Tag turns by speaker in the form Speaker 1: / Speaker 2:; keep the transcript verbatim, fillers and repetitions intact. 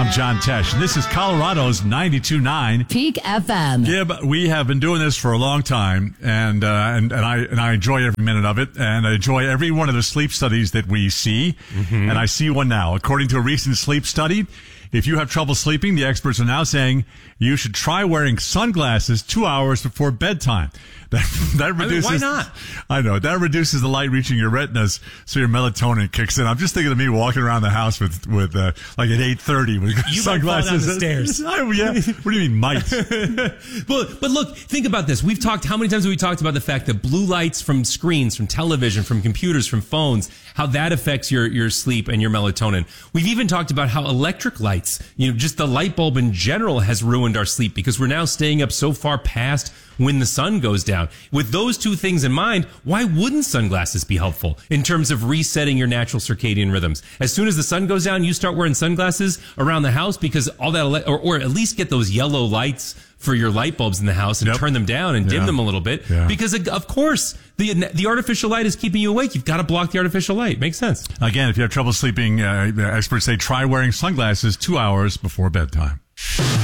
Speaker 1: I'm John Tesh, and this is Colorado's ninety-two point nine
Speaker 2: Peak F M.
Speaker 1: Gib, we have been doing this for a long time, and uh, and and I and I enjoy every minute of it, and I enjoy every one of the sleep studies that we see. Mm-hmm. And I see one now. According to a recent sleep study, if you have trouble sleeping, the experts are now saying you should try wearing sunglasses two hours before bedtime. That, that reduces.
Speaker 3: I mean, why not?
Speaker 1: I know that reduces the light reaching your retinas, so your melatonin kicks in. I'm just thinking of me walking around the house with with uh, like at eight thirty with
Speaker 3: you
Speaker 1: sunglasses.
Speaker 3: Might fall down the stairs.
Speaker 1: Oh, yeah. What do you mean, might?
Speaker 3: but but look, think about this. We've talked. How many times have we talked about the fact that blue lights from screens, from television, from computers, from phones, how that affects your your sleep and your melatonin? We've even talked about how electric lights, you know, just the light bulb in general has ruined our sleep because we're now staying up so far past when the sun goes down. With those two things in mind, why wouldn't sunglasses be helpful in terms of resetting your natural circadian rhythms? As soon as the sun goes down, you start wearing sunglasses around the house because all that, or, or at least get those yellow lights for your light bulbs in the house and yep. turn them down and dim yeah. them a little bit. Yeah. Because of course, the the artificial light is keeping you awake. You've got to block the artificial light. Makes sense.
Speaker 1: Again, if you have trouble sleeping, uh, experts say try wearing sunglasses two hours before bedtime.